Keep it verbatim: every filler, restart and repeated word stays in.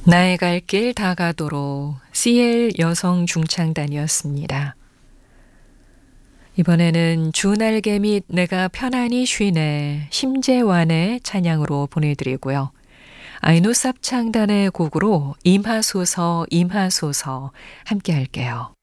나의 갈 길 다가도록 씨엘 여성 중창단이었습니다. 이번에는 주날개 및 내가 편안히 쉬네 심재완의 찬양으로 보내드리고요. 아이노삽 창단의 곡으로 임하소서 임하소서 함께 할게요.